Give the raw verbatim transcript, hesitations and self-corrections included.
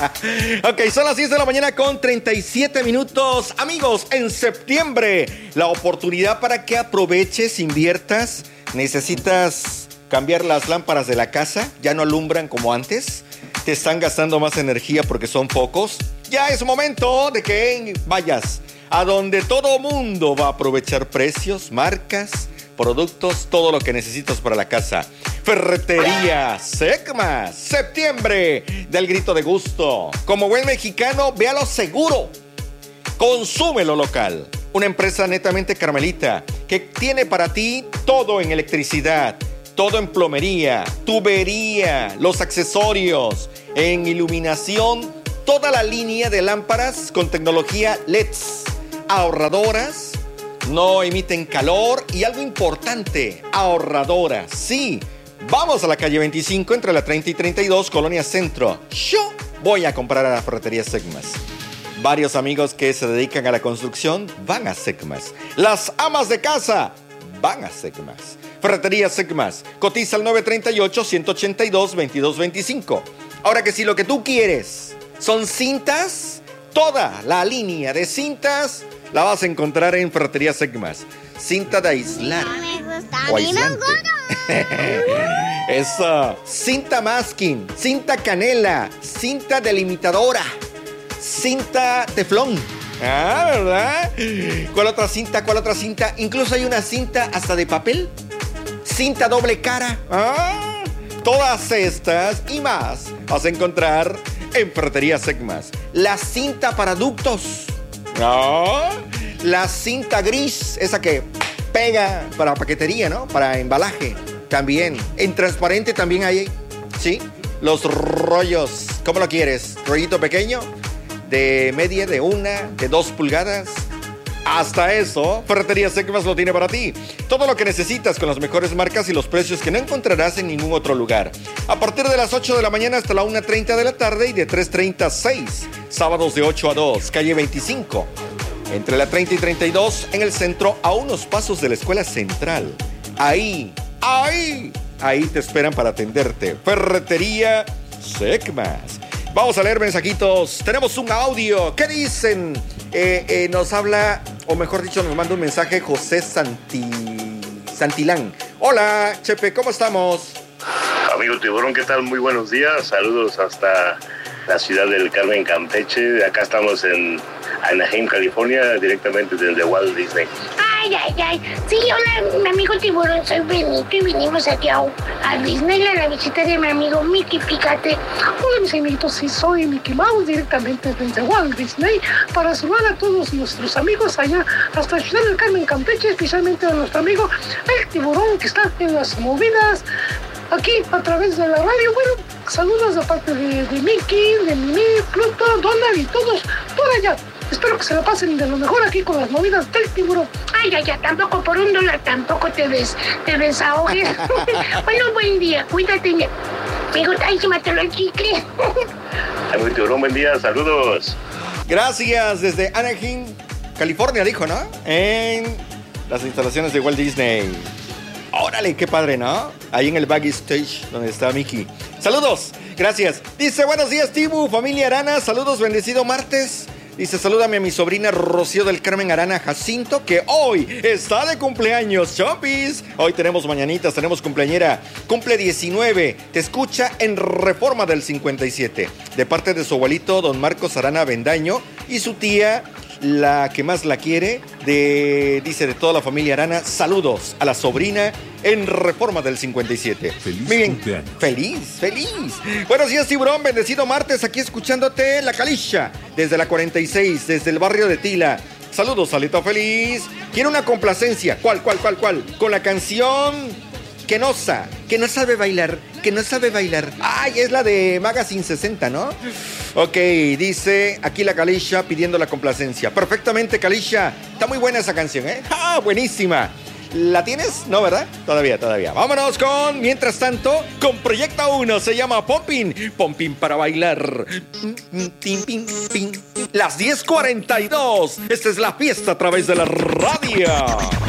Ok, son las diez de la mañana con treinta y siete minutos. Amigos, en septiembre, la oportunidad para que aproveches, inviertas. ¿Necesitas cambiar las lámparas de la casa? ¿Ya no alumbran como antes? ¿Te están gastando más energía porque son focos? Ya es momento de que vayas a donde todo mundo va a aprovechar precios, marcas, productos, todo lo que necesitas para la casa. Ferretería Secmas, septiembre del grito de gusto. Como buen mexicano, véalo seguro. Consume lo local. Una empresa netamente carmelita que tiene para ti todo en electricidad, todo en plomería, tubería, los accesorios, en iluminación, toda la línea de lámparas con tecnología L E Ds, ahorradoras, no emiten calor y algo importante, ahorradoras, sí. Vamos a la calle veinticinco entre la treinta y treinta y dos, Colonia Centro. Yo voy a comprar a la Ferretería Secmas. Varios amigos que se dedican a la construcción van a Secmas. Las amas de casa van a Secmas. Ferretería Secmas. Cotiza al nueve tres ocho, uno ocho dos, veintidós veinticinco. Ahora que si lo que tú quieres son cintas, toda la línea de cintas la vas a encontrar en Ferretería Secmas. Cinta de aislar o aislante. Eso. Cinta masking, cinta canela, cinta delimitadora, cinta teflón. Ah, ¿verdad? ¿Cuál otra cinta? ¿Cuál otra cinta? Incluso hay una cinta hasta de papel. Cinta doble cara. Ah, todas estas y más vas a encontrar en Ferretería Secmas. La cinta para ductos. Ah, la cinta gris, esa que pega para paquetería, ¿no? Para embalaje. También. En transparente también hay. ¿Sí? Los rollos. ¿Cómo lo quieres? ¿Rollito pequeño? De media, de una, de dos pulgadas. Hasta eso, Ferretería Secmas lo tiene para ti. Todo lo que necesitas con las mejores marcas y los precios que no encontrarás en ningún otro lugar. A partir de las ocho de la mañana hasta la una treinta de la tarde y de tres treinta a seis. Sábados de ocho a dos, calle veinticinco. Entre la treinta y treinta y dos, en el centro, a unos pasos de la Escuela Central. Ahí, ahí, ahí te esperan para atenderte. Ferretería Secmas. Vamos a leer mensajitos. Tenemos un audio. ¿Qué dicen? Eh, eh, nos habla, o mejor dicho, nos manda un mensaje José Santi... Santilán. Hola, Chepe, ¿cómo estamos? Amigo Tiburón, ¿qué tal? Muy buenos días. Saludos hasta la ciudad del Carmen, Campeche. Acá estamos en Anaheim, California, directamente desde Walt Disney. Ay, ay, ay. Sí, hola, mi amigo Tiburón, soy Benito y vinimos aquí a, a Disneyland a la visita de mi amigo Mickey Picate. Hola, mis amiguitos, sí, soy Mickey Mouse, directamente desde Walt Disney, para saludar a todos nuestros amigos allá hasta la ciudad del Carmen, Campeche, especialmente a nuestro amigo el Tiburón, que está en las movidas aquí a través de la radio. Bueno, saludos de parte de, de Mickey, de Mimi, Pluto, Donald y todos por allá. Espero que se la pasen de lo mejor aquí con las movidas del Tiburón. Ay, ay, ay, tampoco por un dólar, tampoco te des, te desahogues. Bueno, buen día, cuídate. Amigo, ay, se mató el chicle. Amigo Tiburón, buen día, saludos. Gracias, desde Anaheim, California, dijo, ¿no? En las instalaciones de Walt Disney. Órale, qué padre, ¿no? Ahí en el backstage donde está Mickey. Saludos, gracias. Dice, buenos días, Tibu, familia Arana. Saludos, bendecido martes. Dice, salúdame a mi sobrina Rocío del Carmen Arana Jacinto, que hoy está de cumpleaños. Chompis. Hoy tenemos mañanitas, tenemos cumpleañera. Cumple diecinueve. Te escucha en Reforma del cincuenta y siete. De parte de su abuelito, don Marcos Arana Bendaño, y su tía, la que más la quiere, de, dice, de toda la familia Arana. Saludos a la sobrina en Reforma del cincuenta y siete. Feliz Muy bien. cumpleaños. Feliz, feliz. Buenos días, Tiburón. Bendecido martes, aquí escuchándote La Calisha, desde la cuarenta y seis, desde el barrio de Tila. Saludos, Salito Feliz. Quiero una complacencia. ¿Cuál, cuál, cuál, cuál? Con la canción que no sa, que no sabe bailar, que no sabe bailar. Ay, es la de Magazine sesenta, ¿no? Ok, dice aquí la Calisha pidiendo la complacencia. Perfectamente, Calisha. Está muy buena esa canción, ¿eh? ¡Ah, buenísima! ¿La tienes? No, ¿verdad? Todavía, todavía. Vámonos con, mientras tanto, con Proyecta uno. Se llama Pompin. Pompin para bailar. Las diez cuarenta y dos. Esta es la fiesta a través de la radio.